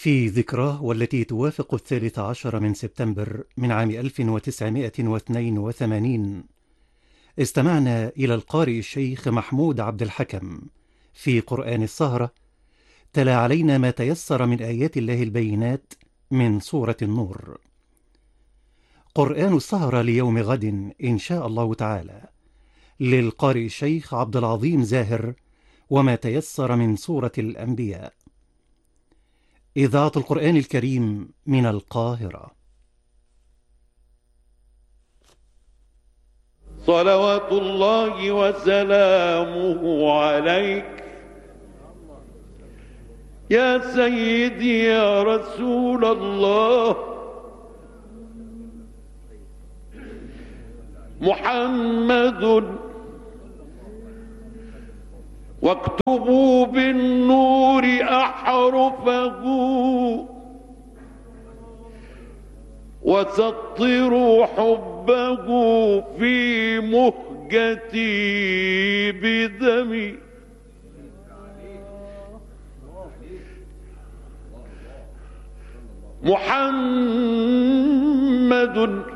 في ذكراه والتي توافق 13 من سبتمبر من عام 1982 استمعنا إلى القارئ الشيخ محمود عبد الحكم في قرآن السهرة. تلا علينا ما تيسر من آيات الله البينات من سورة النور. قرآن السهرة ليوم غد إن شاء الله تعالى للقارئ الشيخ عبد العظيم زاهر، وما تيسر من سورة الأنبياء. إذاعة القرآن الكريم من القاهرة. صلوات الله وسلامه عليك يا سيدي يا رسول الله محمد، واكتبوا بالنور أحرفه وسطروا حبه في مهجتي بدمي. محمد